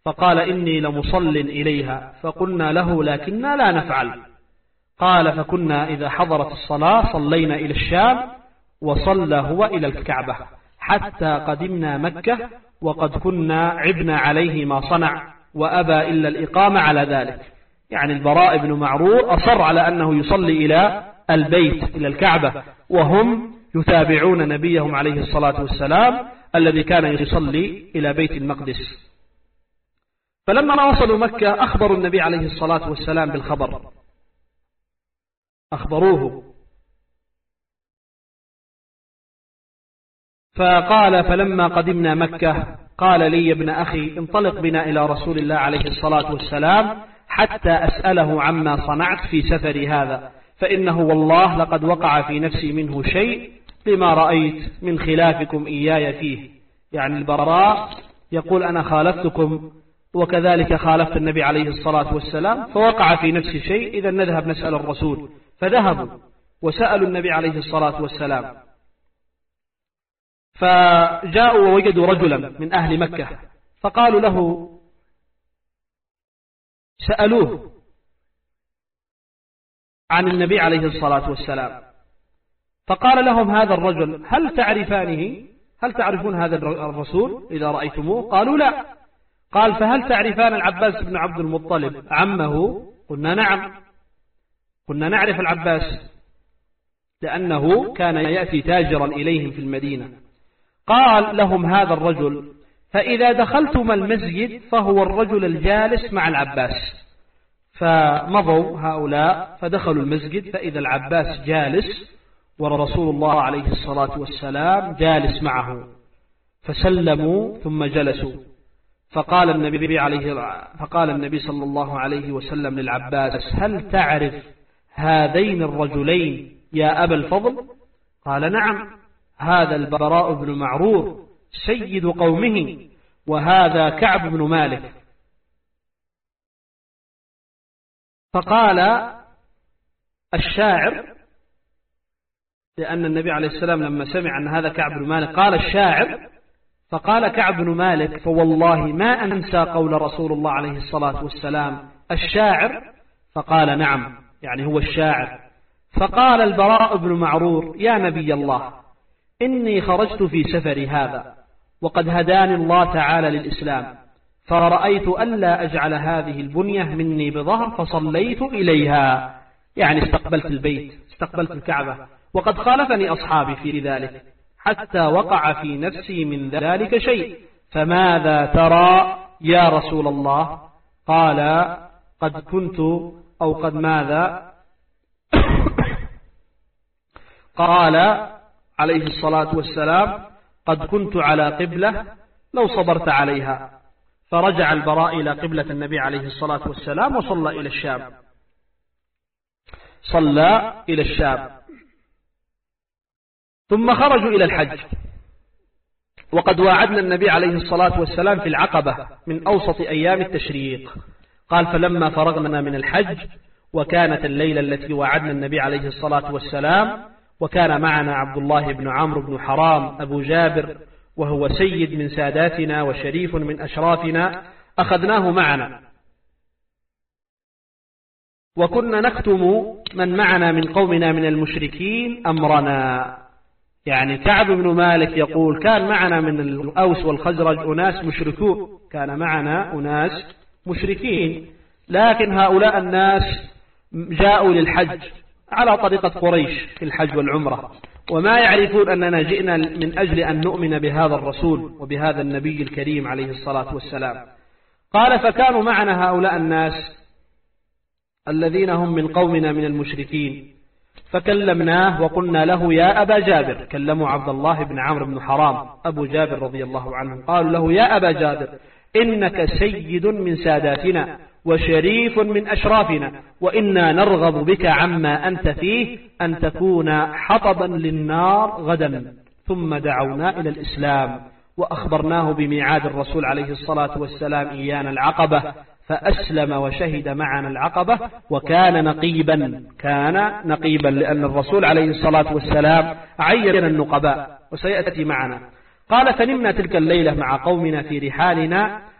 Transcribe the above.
فقال إني لمصل إليها. فقلنا له لكننا لا نفعل. قال فكنا إذا حضرت الصلاة صلينا إلى الشام وصلى هو إلى الكعبة حتى قدمنا مكة وقد كنا عبنا عليه ما صنع وأبى إلا الإقامة على ذلك. يعني البراء بن معرور أصر على أنه يصلي إلى البيت إلى الكعبة وهم يتابعون نبيهم عليه الصلاة والسلام الذي كان يصلي إلى بيت المقدس. فلما وصلوا مكة أخبروا النبي عليه الصلاة والسلام بالخبر، أخبروه، فقال فلما قدمنا مكة قال لي يا ابن أخي انطلق بنا إلى رسول الله عليه الصلاة والسلام حتى أسأله عما صنعت في سفري هذا، فإنه والله لقد وقع في نفسي منه شيء لما رأيت من خلافكم إياي فيه. يعني البراء يقول أنا خالفتكم وكذلك خالفت النبي عليه الصلاة والسلام فوقع في نفسي شيء، إذا نذهب نسأل الرسول. فذهبوا وسألوا النبي عليه الصلاة والسلام، فجاءوا ووجدوا رجلا من أهل مكة فقالوا له، سألوه عن النبي عليه الصلاة والسلام، فقال لهم هذا الرجل هل تعرفانه؟ هل تعرفون هذا الرسول إذا رأيتموه؟ قالوا لا. قال فهل تعرفان العباس بن عبد المطلب عمه؟ قلنا نعم، كنا نعرف العباس لأنه كان يأتي تاجرا إليهم في المدينة. قال لهم هذا الرجل فإذا دخلتم المسجد فهو الرجل الجالس مع العباس. فمضوا هؤلاء فدخلوا المسجد فإذا العباس جالس ورسول الله عليه الصلاة والسلام جالس معه، فسلموا ثم جلسوا. فقال النبي صلى الله عليه وسلم للعباس هل تعرف هذين الرجلين يا أبا الفضل؟ قال نعم، هذا البراء بن معرور سيد قومه وهذا كعب بن مالك. فقال الشاعر، لأن النبي عليه السلام لما سمع أن هذا كعب بن مالك قال الشاعر، فقال كعب بن مالك فوالله ما أنسى قول رسول الله عليه الصلاة والسلام الشاعر؟ فقال نعم، يعني هو الشاعر. فقال البراء بن معرور يا نبي الله إني خرجت في سفري هذا وقد هداني الله تعالى للإسلام، فرأيت ألا أجعل هذه البنية مني بظهر فصليت إليها، يعني استقبلت البيت، استقبلت الكعبة، وقد خالفني أصحابي في ذلك حتى وقع في نفسي من ذلك شيء، فماذا ترى يا رسول الله؟ قال قد كنت أو قد ماذا قال عليه الصلاة والسلام قد كنت على قبلة لو صبرت عليها. فرجع البراء إلى قبلة النبي عليه الصلاة والسلام وصلى إلى الشام، صلى إلى الشام. ثم خرجوا إلى الحج، وقد واعدنا النبي عليه الصلاة والسلام في العقبة من أوسط أيام التشريق. قال فلما فرغنا من الحج وكانت الليلة التي واعدنا النبي عليه الصلاة والسلام، وكان معنا عبد الله بن عمرو بن حرام أبو جابر وهو سيد من ساداتنا وشريف من أشرافنا، أخذناه معنا، وكنا نكتم من معنا من قومنا من المشركين أمرنا. يعني كعب بن مالك يقول كان معنا من الأوس والخزرج أناس مشركون، كان معنا أناس مشركين، لكن هؤلاء الناس جاءوا للحج على طريقة قريش في الحج والعمرة، وما يعرفون أننا جئنا من أجل أن نؤمن بهذا الرسول وبهذا النبي الكريم عليه الصلاة والسلام. قال فكانوا معنا هؤلاء الناس الذين هم من قومنا من المشركين، فكلمناه وقلنا له يا أبا جابر، كلموا عبد الله بن عمرو بن حرام أبو جابر رضي الله عنه، قالوا له يا أبا جابر إنك سيد من ساداتنا وشريف من أشرافنا، وإنا نرغب بك عما أنت فيه أن تكون حطبا للنار غدا. ثم دعونا إلى الإسلام وأخبرناه بميعاد الرسول عليه الصلاة والسلام إيانا العقبة، فأسلم وشهد معنا العقبة، وكان نقيبا، كان نقيبا لأن الرسول عليه الصلاة والسلام عين النقباء وسيأتي معنا. قال فنمنا تلك الليلة مع قومنا في رحالنا